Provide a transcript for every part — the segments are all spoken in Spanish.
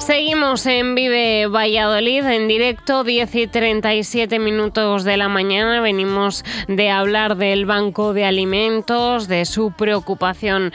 Seguimos en Vive Valladolid, en directo, 10:37 de la mañana. Venimos de hablar del Banco de Alimentos, de su preocupación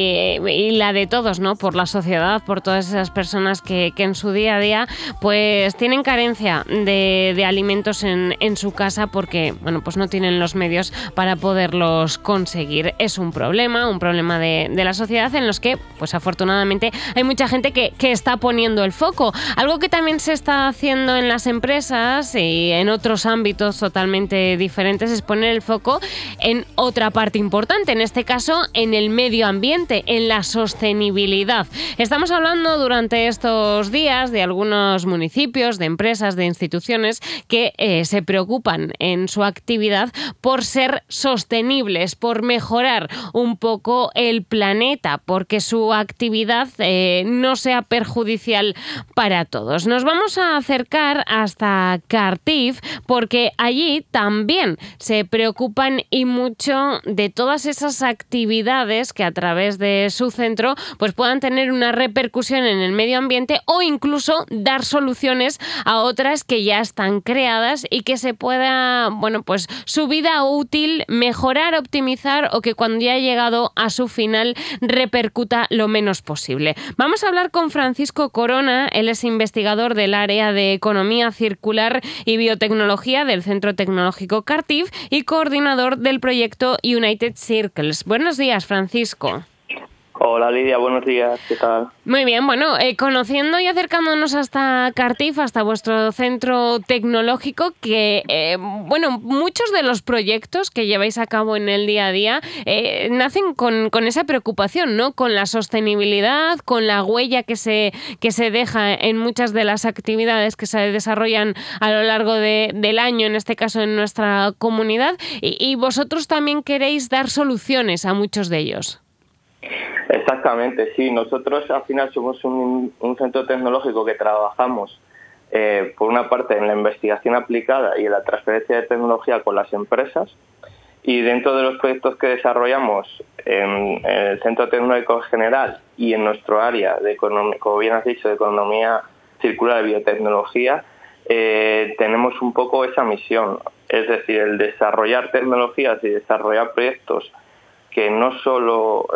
y la de todos, ¿no? Por la sociedad, por todas esas personas que en su día a día pues tienen carencia de alimentos en su casa porque, bueno, pues no tienen los medios para poderlos conseguir. Es un problema de la sociedad en los que, pues afortunadamente, hay mucha gente que está poniendo el foco. Algo que también se está haciendo en las empresas y en otros ámbitos totalmente diferentes es poner el foco en otra parte importante, en este caso en el medio ambiente, en la sostenibilidad. Estamos hablando durante estos días de algunos municipios, de empresas, de instituciones que se preocupan en su actividad por ser sostenibles, por mejorar un poco el planeta, porque su actividad no sea perjudicial para todos. Nos vamos a acercar hasta Cartif porque allí también se preocupan y mucho de todas esas actividades que a través de su centro pues puedan tener una repercusión en el medio ambiente o incluso dar soluciones a otras que ya están creadas y que se pueda, bueno, pues su vida útil mejorar, optimizar o que cuando ya ha llegado a su final repercuta lo menos posible. Vamos a hablar con Francisco Corona. Él es investigador del área de Economía Circular y Biotecnología del Centro Tecnológico Cartif y coordinador del proyecto United Circles. Buenos días, Francisco. Hola Lidia, buenos días, ¿qué tal? Muy bien, bueno, conociendo y acercándonos hasta Cartif, hasta vuestro centro tecnológico, que, bueno, muchos de los proyectos que lleváis a cabo en el día a día nacen con esa preocupación, ¿no? Con la sostenibilidad, con la huella que se deja en muchas de las actividades que se desarrollan a lo largo del año, en este caso en nuestra comunidad, y vosotros también queréis dar soluciones a muchos de ellos. Exactamente, sí. Nosotros al final somos un centro tecnológico que trabajamos por una parte en la investigación aplicada y en la transferencia de tecnología con las empresas, y dentro de los proyectos que desarrollamos en el centro tecnológico en general y en nuestro área de economía, como bien has dicho, de economía circular y biotecnología, tenemos un poco esa misión, es decir, el desarrollar tecnologías y desarrollar proyectos que no solo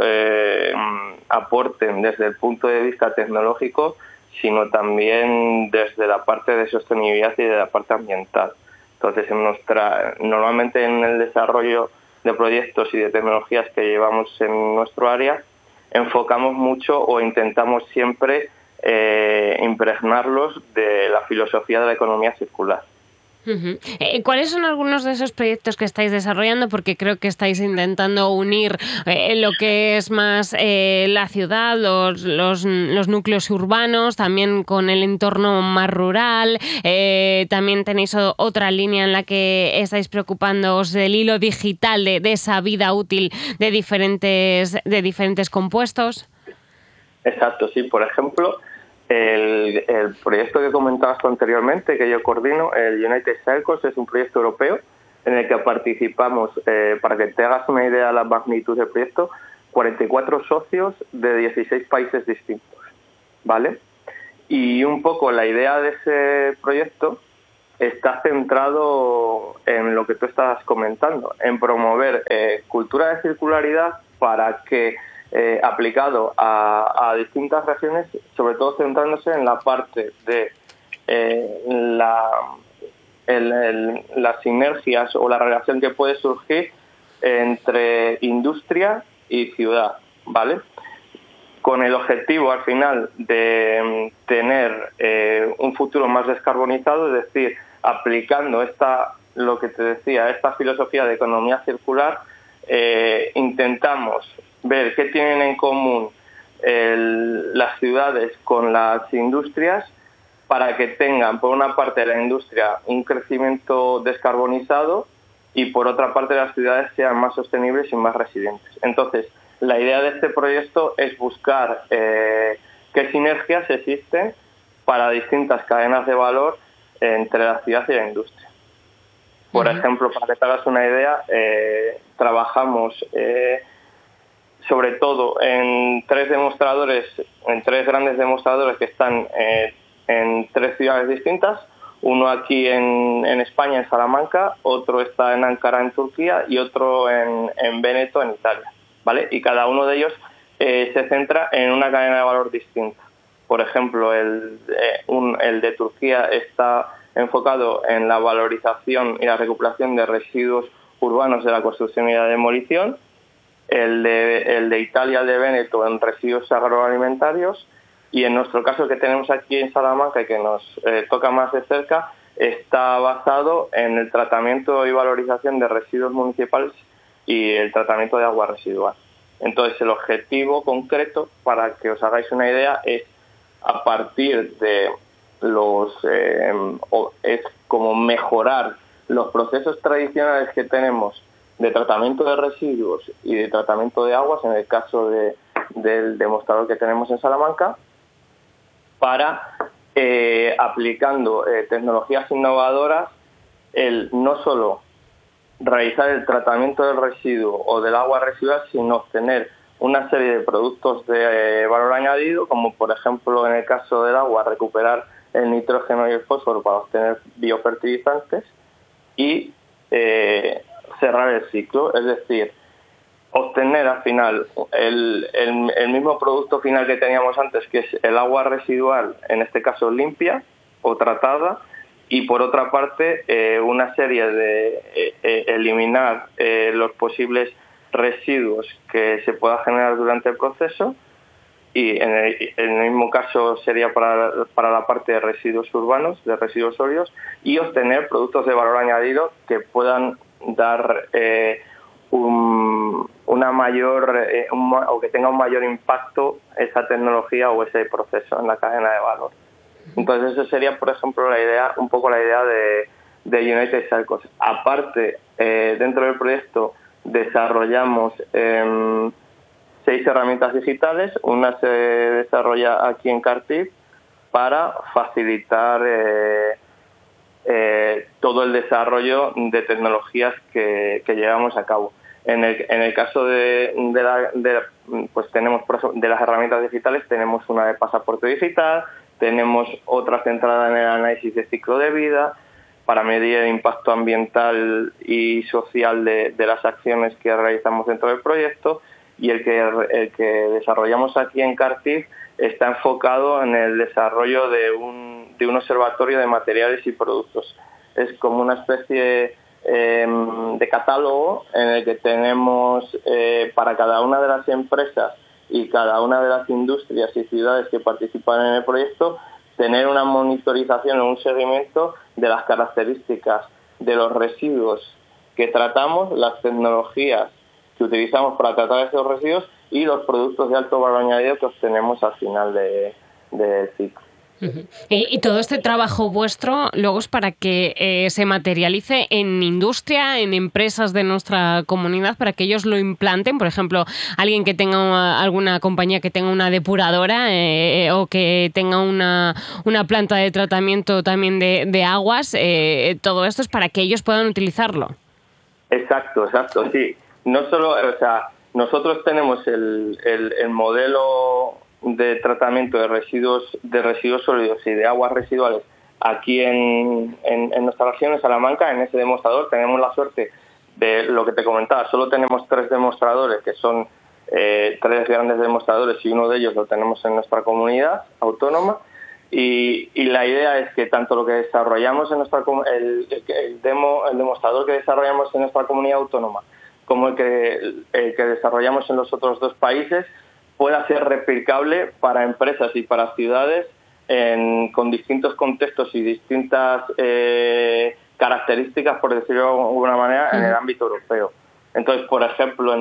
aporten desde el punto de vista tecnológico, sino también desde la parte de sostenibilidad y de la parte ambiental. Entonces, normalmente en el desarrollo de proyectos y de tecnologías que llevamos en nuestro área, enfocamos mucho o intentamos siempre impregnarlos de la filosofía de la economía circular. Uh-huh. ¿Cuáles son algunos de esos proyectos que estáis desarrollando? Porque creo que estáis intentando unir lo que es más la ciudad, los núcleos urbanos, también con el entorno más rural. También tenéis otra línea en la que estáis preocupándoos del hilo digital, de esa vida útil de diferentes compuestos. Exacto, sí. Por ejemplo, el proyecto que comentabas anteriormente, que yo coordino, el United Circles, es un proyecto europeo en el que participamos, para que te hagas una idea de la magnitud del proyecto, 44 socios de 16 países distintos, ¿vale? Y un poco la idea de ese proyecto está centrado en lo que tú estabas comentando, en promover cultura de circularidad para que aplicado a distintas regiones, sobre todo centrándose en la parte de las sinergias o la relación que puede surgir entre industria y ciudad, ¿vale? Con el objetivo al final de tener un futuro más descarbonizado, es decir, aplicando lo que te decía, esta filosofía de economía circular, intentamos ver qué tienen en común las ciudades con las industrias para que tengan, por una parte, la industria un crecimiento descarbonizado y, por otra parte, las ciudades sean más sostenibles y más resilientes. Entonces, la idea de este proyecto es buscar qué sinergias existen para distintas cadenas de valor entre la ciudad y la industria. Por ejemplo, para que te hagas una idea, trabajamos sobre todo en tres grandes demostradores que están en 3 ciudades distintas. Uno aquí en España, en Salamanca, otro está en Ankara, en Turquía, y otro en Véneto, en Italia, ¿vale? Y cada uno de ellos se centra en una cadena de valor distinta. Por ejemplo, el de Turquía está enfocado en la valorización y la recuperación de residuos urbanos de la construcción y la demolición. El de Italia, el de Véneto, en residuos agroalimentarios. Y en nuestro caso, que tenemos aquí en Salamanca y que nos toca más de cerca, está basado en el tratamiento y valorización de residuos municipales y el tratamiento de agua residual. Entonces, el objetivo concreto, para que os hagáis una idea, es a partir de es como mejorar los procesos tradicionales que tenemos de tratamiento de residuos y de tratamiento de aguas, en el caso del demostrador que tenemos en Salamanca, para, aplicando tecnologías innovadoras, no solo realizar el tratamiento del residuo o del agua residual, sino obtener una serie de productos de valor añadido, como por ejemplo en el caso del agua, recuperar el nitrógeno y el fósforo para obtener biofertilizantes y cerrar el ciclo, es decir, obtener al final el mismo producto final que teníamos antes, que es el agua residual, en este caso limpia o tratada, y por otra parte una serie de eliminar los posibles residuos que se pueda generar durante el proceso, y en el mismo caso sería para la parte de residuos urbanos, de residuos sólidos, y obtener productos de valor añadido que puedan dar una mayor o que tenga un mayor impacto esa tecnología o ese proceso en la cadena de valor. Entonces esa sería, por ejemplo, un poco la idea de United Circles. Aparte, dentro del proyecto desarrollamos 6 herramientas digitales. Una se desarrolla aquí en Cardiff para facilitar todo el desarrollo de tecnologías que llevamos a cabo. En el caso pues tenemos, por ejemplo, de las herramientas digitales, tenemos una de pasaporte digital, tenemos otra centrada en el análisis de ciclo de vida para medir el impacto ambiental y social de las acciones que realizamos dentro del proyecto, y el que desarrollamos aquí en Cardiff está enfocado en el desarrollo de un observatorio de materiales y productos. Es como una especie de catálogo en el que tenemos para cada una de las empresas y cada una de las industrias y ciudades que participan en el proyecto, tener una monitorización o un seguimiento de las características de los residuos que tratamos, las tecnologías que utilizamos para tratar esos residuos y los productos de alto valor añadido que obtenemos al final del ciclo. Y todo este trabajo vuestro luego es para que se materialice en industria, en empresas de nuestra comunidad, para que ellos lo implanten. Por ejemplo, alguien que tenga alguna compañía que tenga una depuradora o que tenga una planta de tratamiento también de aguas, todo esto es para que ellos puedan utilizarlo. Exacto, sí. No solo, nosotros tenemos el modelo de tratamiento de residuos sólidos y de aguas residuales aquí en nuestra región, en Salamanca. En ese demostrador tenemos la suerte de lo que te comentaba, solo tenemos 3 demostradores, que son 3 grandes demostradores, y uno de ellos lo tenemos en nuestra comunidad autónoma, y la idea es que tanto lo que desarrollamos en el demostrador que desarrollamos en nuestra comunidad autónoma como el que desarrollamos en los otros 2 países pueda ser replicable para empresas y para ciudades con distintos contextos y distintas características, por decirlo de alguna manera, en el ámbito europeo. Entonces, por ejemplo,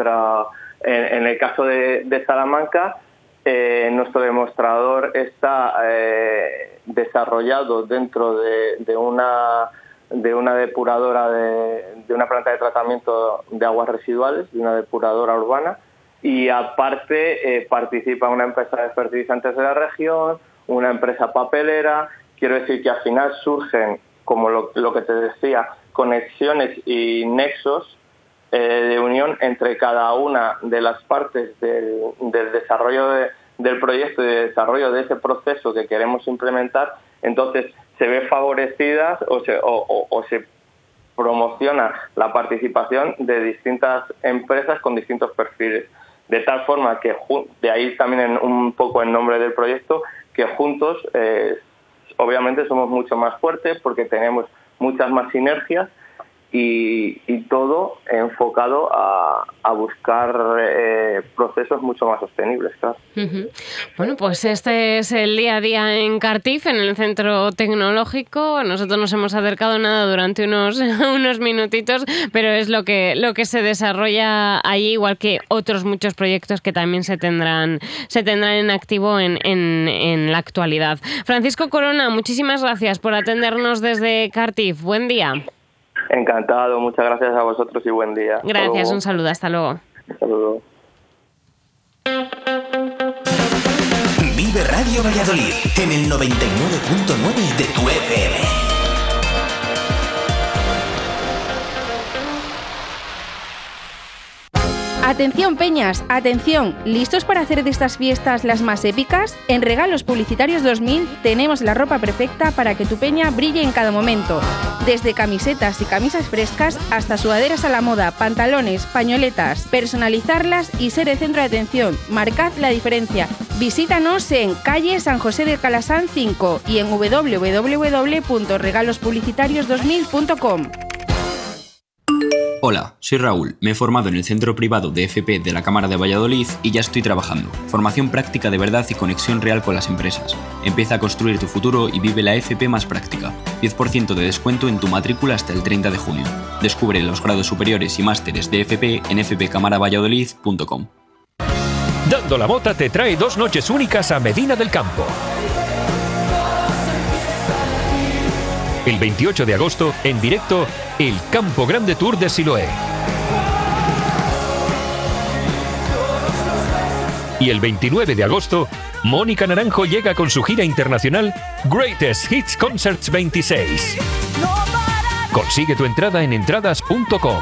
en el caso de Salamanca, nuestro demostrador está desarrollado dentro de una depuradora, de una planta de tratamiento de aguas residuales, de una depuradora urbana, y aparte participa una empresa de fertilizantes de la región, una empresa papelera. Quiero decir que al final surgen, como lo que te decía, conexiones y nexos de unión entre cada una de las partes del desarrollo del proyecto y de desarrollo de ese proceso que queremos implementar. Entonces se ve favorecida o se promociona la participación de distintas empresas con distintos perfiles, de tal forma que, de ahí también un poco el nombre del proyecto, que juntos obviamente somos mucho más fuertes porque tenemos muchas más sinergias y todo enfocado a buscar procesos mucho más sostenibles, claro. Uh-huh. Bueno, pues este es el día a día en Cartif, en el Centro Tecnológico. Nosotros nos hemos acercado durante unos minutitos, pero es lo que se desarrolla allí, igual que otros muchos proyectos que también se tendrán en activo en la actualidad. Francisco Corona, muchísimas gracias por atendernos desde Cartif. Buen día. Encantado, muchas gracias a vosotros y buen día. Gracias, un saludo, hasta luego. Un saludo. Vive Radio Valladolid en el 99.9 de tu FM. Atención Peñas, atención, ¿listos para hacer de estas fiestas las más épicas? En Regalos Publicitarios 2000 tenemos la ropa perfecta para que tu peña brille en cada momento. Desde camisetas y camisas frescas hasta sudaderas a la moda, pantalones, pañoletas, personalizarlas y ser el centro de atención. Marcad la diferencia. Visítanos en calle San José de Calasán 5 y en www.regalospublicitarios2000.com. Hola, soy Raúl, me he formado en el Centro Privado de FP de la Cámara de Valladolid y ya estoy trabajando. Formación práctica de verdad y conexión real con las empresas. Empieza a construir tu futuro y vive la FP más práctica. 10% de descuento en tu matrícula hasta el 30 de junio. Descubre los grados superiores y másteres de FP en fpcamaravalladolid.com. Dando la Mota te trae 2 noches únicas a Medina del Campo. El 28 de agosto, en directo, el Campo Grande Tour de Siloé. Y el 29 de agosto, Mónica Naranjo llega con su gira internacional Greatest Hits Concerts 26. Consigue tu entrada en entradas.com.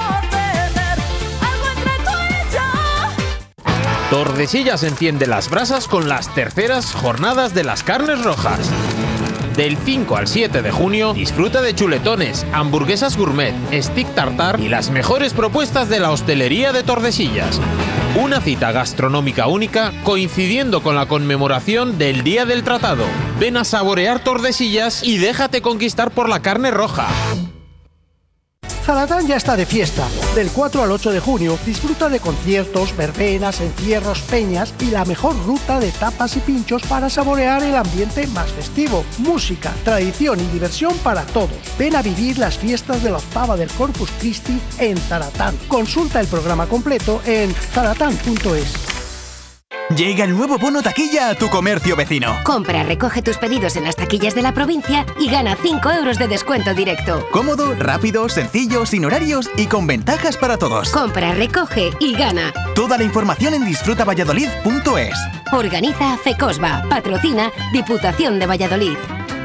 Tordesillas enciende las brasas con las terceras jornadas de las carnes rojas. Del 5 al 7 de junio, disfruta de chuletones, hamburguesas gourmet, stick tartar y las mejores propuestas de la hostelería de Tordesillas. Una cita gastronómica única coincidiendo con la conmemoración del Día del Tratado. Ven a saborear Tordesillas y déjate conquistar por la carne roja. Zaratán ya está de fiesta. Del 4 al 8 de junio disfruta de conciertos, verbenas, encierros, peñas y la mejor ruta de tapas y pinchos para saborear el ambiente más festivo. Música, tradición y diversión para todos. Ven a vivir las fiestas de la octava del Corpus Christi en Zaratán. Consulta el programa completo en zaratán.es. Llega el nuevo bono taquilla a tu comercio vecino. Compra, recoge tus pedidos en las taquillas de la provincia y gana 5 euros de descuento directo. Cómodo, rápido, sencillo, sin horarios y con ventajas para todos. Compra, recoge y gana. Toda la información en disfrutavalladolid.es. Organiza FECOSBA. Patrocina Diputación de Valladolid.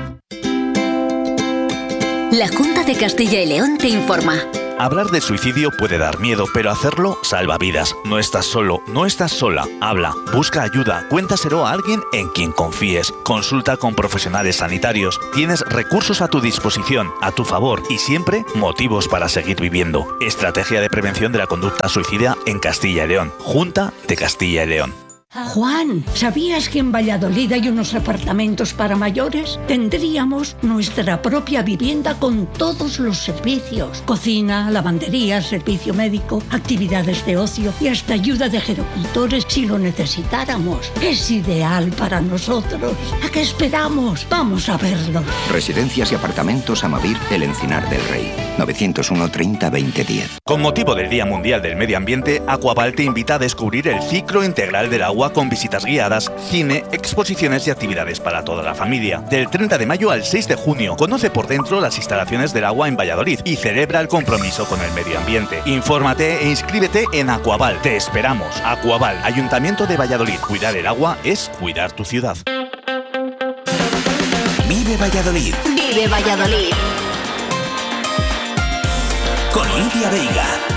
La Junta de Castilla y León te informa. Hablar de suicidio puede dar miedo, pero hacerlo salva vidas. No estás solo, no estás sola. Habla, busca ayuda, cuéntaselo a alguien en quien confíes. Consulta con profesionales sanitarios. Tienes recursos a tu disposición, a tu favor y siempre motivos para seguir viviendo. Estrategia de prevención de la conducta suicida en Castilla y León. Junta de Castilla y León. Juan, ¿sabías que en Valladolid hay unos apartamentos para mayores? Tendríamos nuestra propia vivienda con todos los servicios. Cocina, lavandería, servicio médico, actividades de ocio y hasta ayuda de gerocultores si lo necesitáramos. Es ideal para nosotros. ¿A qué esperamos? Vamos a verlo. Residencias y apartamentos Amavir, El Encinar del Rey. 901 30 20 10. Con motivo del Día Mundial del Medio Ambiente, Aquaval te invita a descubrir el ciclo integral del agua con visitas guiadas, cine, exposiciones y actividades para toda la familia. Del 30 de mayo al 6 de junio, conoce por dentro las instalaciones del agua en Valladolid y celebra el compromiso con el medio ambiente. Infórmate e inscríbete en Aquaval. Te esperamos. Aquaval, Ayuntamiento de Valladolid. Cuidar el agua es cuidar tu ciudad. Vive Valladolid. Vive Valladolid. Con Lidia Veiga.